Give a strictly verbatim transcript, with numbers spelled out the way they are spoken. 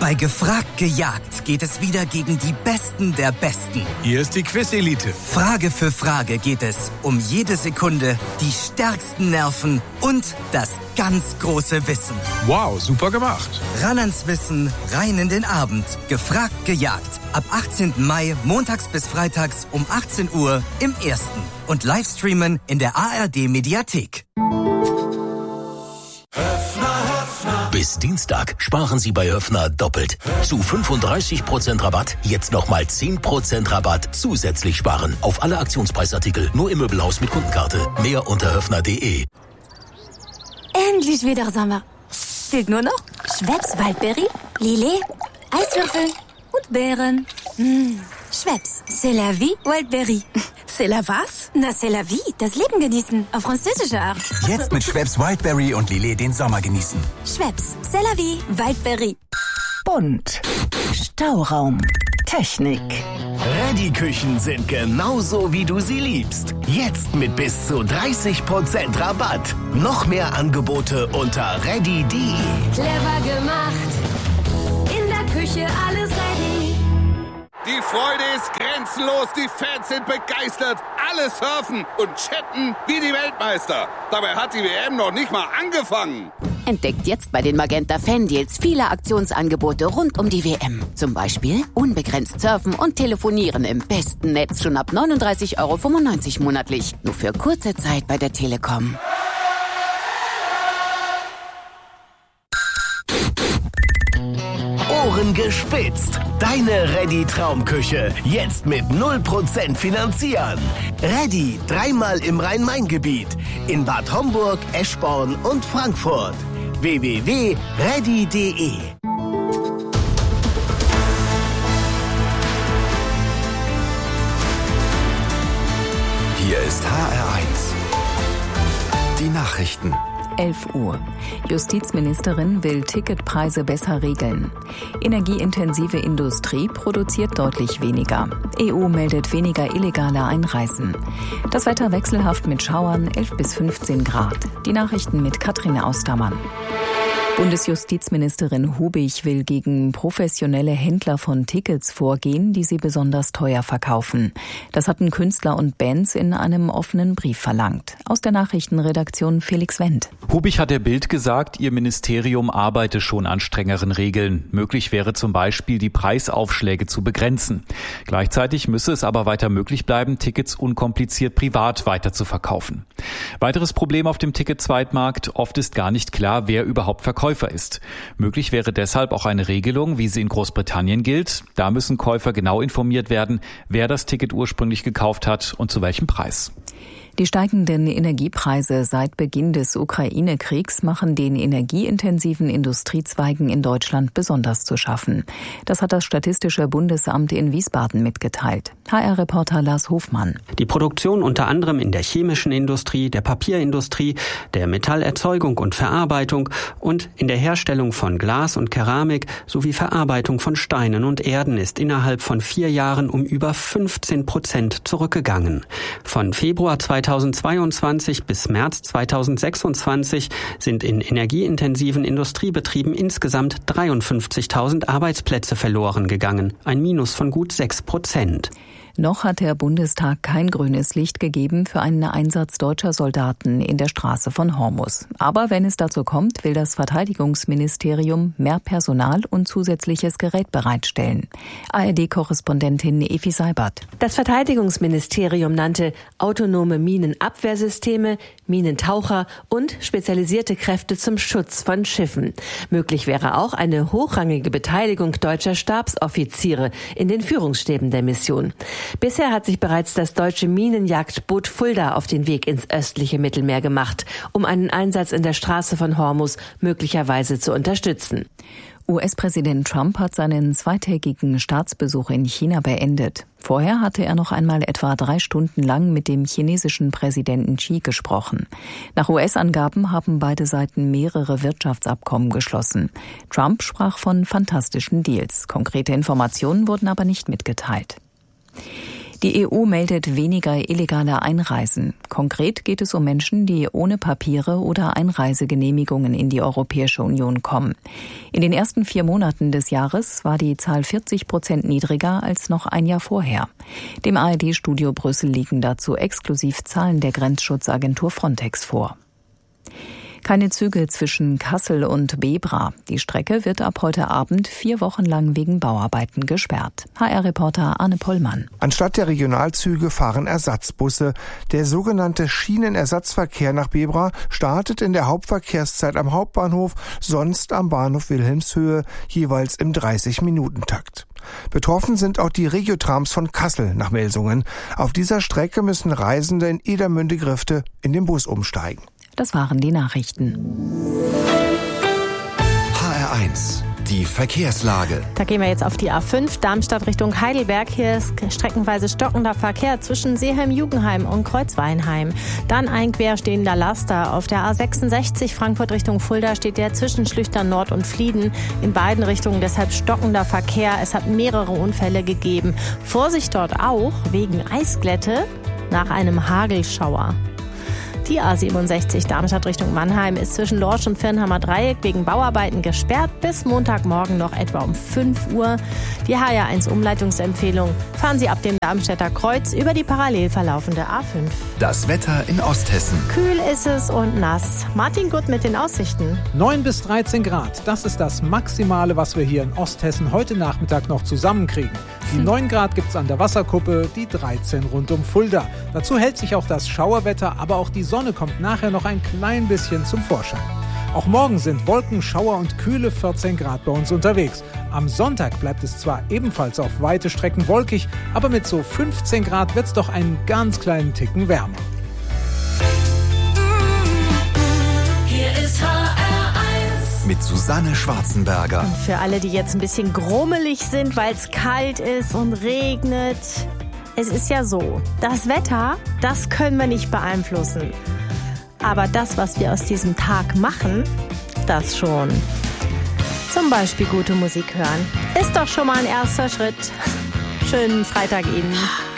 Bei Gefragt gejagt geht es wieder gegen die Besten der Besten. Hier ist die Quiz-Elite. Frage für Frage geht es um jede Sekunde, die stärksten Nerven und das ganz große Wissen. Wow, super gemacht. Ran ans Wissen, rein in den Abend. Gefragt gejagt. Ab achtzehnten Mai, montags bis freitags um achtzehn Uhr im Ersten. Und Livestreamen in der A R D-Mediathek. Bis Dienstag sparen Sie bei Höffner doppelt. Zu fünfunddreißig Prozent Rabatt, jetzt nochmal zehn Prozent Rabatt zusätzlich sparen. Auf alle Aktionspreisartikel, nur im Möbelhaus mit Kundenkarte. Mehr unter höffner punkt de. Endlich wieder Sommer. Fehlt nur noch Schweppes Waldberry, Lillet, Eiswürfel und Beeren. Mmh. Schweppes, c'est la vie, Wildberry. C'est la was? Na, c'est la vie, das Leben genießen, auf französische Art. Jetzt mit Schweppes Wildberry und Lillet den Sommer genießen. Schweppes, c'est la vie, Wildberry. Bunt, Stauraum, Technik. Reddy-Küchen sind genauso, wie du sie liebst. Jetzt mit bis zu dreißig Prozent Rabatt. Noch mehr Angebote unter reddy punkt de. Clever gemacht, in der Küche alles ready. Die Freude ist grenzenlos, die Fans sind begeistert, alle surfen und chatten wie die Weltmeister. Dabei hat die W M noch nicht mal angefangen. Entdeckt jetzt bei den Magenta Fan Deals viele Aktionsangebote rund um die W M. Zum Beispiel unbegrenzt surfen und telefonieren im besten Netz schon ab neununddreißig Euro fünfundneunzig monatlich. Nur für kurze Zeit bei der Telekom. Ohren gespitzt. Deine Reddy Traumküche. Jetzt mit null Prozent finanzieren. Reddy dreimal im Rhein-Main-Gebiet. In Bad Homburg, Eschborn und Frankfurt. w w w punkt reddy punkt de. Hier ist H R eins. Die Nachrichten. elf Uhr. Justizministerin will Ticketpreise besser regeln. Energieintensive Industrie produziert deutlich weniger. E U meldet weniger illegale Einreisen. Das Wetter wechselhaft mit Schauern, elf bis fünfzehn Grad. Die Nachrichten mit Katrin Austermann. Bundesjustizministerin Hubig will gegen professionelle Händler von Tickets vorgehen, die sie besonders teuer verkaufen. Das hatten Künstler und Bands in einem offenen Brief verlangt. Aus der Nachrichtenredaktion Felix Wendt. Hubig hat der Bild gesagt, ihr Ministerium arbeite schon an strengeren Regeln. Möglich wäre zum Beispiel, die Preisaufschläge zu begrenzen. Gleichzeitig müsse es aber weiter möglich bleiben, Tickets unkompliziert privat weiter zu verkaufen. Weiteres Problem auf dem Ticket-Zweitmarkt: Oft ist gar nicht klar, wer überhaupt verkauft ist. Möglich wäre deshalb auch eine Regelung, wie sie in Großbritannien gilt. Da müssen Käufer genau informiert werden, wer das Ticket ursprünglich gekauft hat und zu welchem Preis. Die steigenden Energiepreise seit Beginn des Ukraine-Kriegs machen den energieintensiven Industriezweigen in Deutschland besonders zu schaffen. Das hat das Statistische Bundesamt in Wiesbaden mitgeteilt. H R-Reporter Lars Hofmann. Die Produktion unter anderem in der chemischen Industrie, der Papierindustrie, der Metallerzeugung und Verarbeitung und in der Herstellung von Glas und Keramik sowie Verarbeitung von Steinen und Erden ist innerhalb von vier Jahren um über fünfzehn Prozent zurückgegangen. Von Februar zweitausendzweiundzwanzig bis März zweitausendsechsundzwanzig sind in energieintensiven Industriebetrieben insgesamt dreiundfünfzigtausend Arbeitsplätze verloren gegangen, ein Minus von gut sechs Prozent. Noch hat der Bundestag kein grünes Licht gegeben für einen Einsatz deutscher Soldaten in der Straße von Hormuz. Aber wenn es dazu kommt, will das Verteidigungsministerium mehr Personal und zusätzliches Gerät bereitstellen. A R D-Korrespondentin Evi Seibert. Das Verteidigungsministerium nannte autonome Minenabwehrsysteme, Minentaucher und spezialisierte Kräfte zum Schutz von Schiffen. Möglich wäre auch eine hochrangige Beteiligung deutscher Stabsoffiziere in den Führungsstäben der Mission. Bisher hat sich bereits das deutsche Minenjagdboot Fulda auf den Weg ins östliche Mittelmeer gemacht, um einen Einsatz in der Straße von Hormuz möglicherweise zu unterstützen. U S-Präsident Trump hat seinen zweitägigen Staatsbesuch in China beendet. Vorher hatte er noch einmal etwa drei Stunden lang mit dem chinesischen Präsidenten Xi gesprochen. Nach U S-Angaben haben beide Seiten mehrere Wirtschaftsabkommen geschlossen. Trump sprach von fantastischen Deals. Konkrete Informationen wurden aber nicht mitgeteilt. Die E U meldet weniger illegale Einreisen. Konkret geht es um Menschen, die ohne Papiere oder Einreisegenehmigungen in die Europäische Union kommen. In den ersten vier Monaten des Jahres war die Zahl vierzig Prozent niedriger als noch ein Jahr vorher. Dem A R D-Studio Brüssel liegen dazu exklusiv Zahlen der Grenzschutzagentur Frontex vor. Keine Züge zwischen Kassel und Bebra. Die Strecke wird ab heute Abend vier Wochen lang wegen Bauarbeiten gesperrt. H R-Reporter Arne Pollmann. Anstatt der Regionalzüge fahren Ersatzbusse. Der sogenannte Schienenersatzverkehr nach Bebra startet in der Hauptverkehrszeit am Hauptbahnhof, sonst am Bahnhof Wilhelmshöhe, jeweils im dreißig-Minuten-Takt. Betroffen sind auch die Regiotrams von Kassel nach Melsungen. Auf dieser Strecke müssen Reisende in Edermünde-Grifte in den Bus umsteigen. Das waren die Nachrichten. H R eins, die Verkehrslage. Da gehen wir jetzt auf die A fünf, Darmstadt Richtung Heidelberg. Hier ist streckenweise stockender Verkehr zwischen Seeheim-Jugenheim und Kreuzweinheim. Dann ein querstehender Laster. Auf der A sechsundsechzig Frankfurt Richtung Fulda steht der zwischen Schlüchtern Nord und Flieden. In beiden Richtungen deshalb stockender Verkehr. Es hat mehrere Unfälle gegeben. Vorsicht dort auch wegen Eisglätte nach einem Hagelschauer. Die A siebenundsechzig Darmstadt Richtung Mannheim ist zwischen Lorsch und Firnhammer Dreieck wegen Bauarbeiten gesperrt bis Montagmorgen noch etwa um fünf Uhr. Die H R eins Umleitungsempfehlung: fahren Sie ab dem Darmstädter Kreuz über die parallel verlaufende A fünf. Das Wetter in Osthessen. Kühl ist es und nass. Martin Gutt mit den Aussichten. neun bis dreizehn Grad, das ist das Maximale, was wir hier in Osthessen heute Nachmittag noch zusammenkriegen. Die neun Grad gibt's an der Wasserkuppe, die dreizehn rund um Fulda. Dazu hält sich auch das Schauerwetter, aber auch die Sonne kommt nachher noch ein klein bisschen zum Vorschein. Auch morgen sind Wolken, Schauer und kühle vierzehn Grad bei uns unterwegs. Am Sonntag bleibt es zwar ebenfalls auf weite Strecken wolkig, aber mit so fünfzehn Grad wird's doch einen ganz kleinen Ticken wärmer. Hier ist H R eins. Mit Susanne Schwarzenberger. Und für alle, die jetzt ein bisschen grummelig sind, weil es kalt ist und regnet. Es ist ja so, das Wetter, das können wir nicht beeinflussen. Aber das, was wir aus diesem Tag machen, das schon. Zum Beispiel gute Musik hören. Ist doch schon mal ein erster Schritt. Schönen Freitag Ihnen.